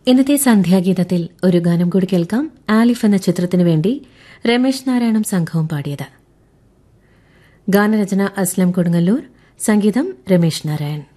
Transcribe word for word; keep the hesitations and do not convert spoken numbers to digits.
ഇന്നത്തെ സന്ധ്യാഗീതത്തിൽ ഒരു ഗാനം കൂടി കേൾക്കാം. ആലിഫ് എന്ന ചിത്രത്തിനു വേണ്ടി രമേശ് നാരായണും സംഘവും പാടിയത്. ഗാനരചന അസ്ലം കൊടുങ്ങല്ലൂർ, സംഗീതം രമേശ് നാരായൺ.